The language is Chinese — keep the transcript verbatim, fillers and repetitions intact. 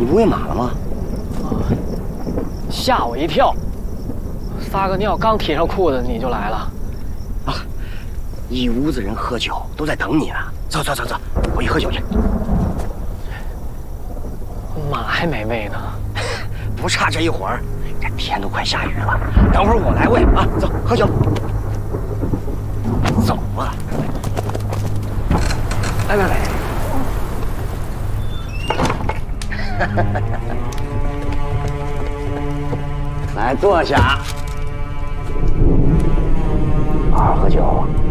你不喂马了吗？ 吓我一跳！撒个尿刚提上裤子你就来了。 啊，一屋子人喝酒，都在等你呢。走走走走，我去喝酒去。 马还没喂呢， 不差这一会儿。这天都快下雨了，等会儿我来喂啊！走，喝酒。走啊！来来来。 来坐下，好好喝酒。